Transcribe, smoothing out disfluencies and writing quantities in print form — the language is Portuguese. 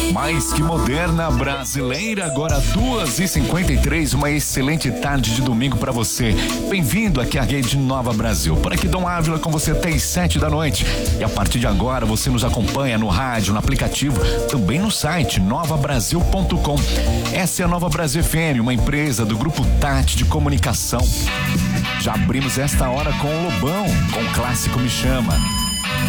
Mais que moderna, brasileira, agora 2h53, uma excelente tarde de domingo pra você. Bem-vindo aqui à Rede Nova Brasil. Por aqui, Dom Ávila com você até às 7 da noite. E a partir de agora, você nos acompanha no rádio, no aplicativo, também no site novabrasil.com. Essa é a Nova Brasil FM, uma empresa do Grupo Tati de Comunicação. Já abrimos esta hora com o Lobão, com o clássico Me Chama.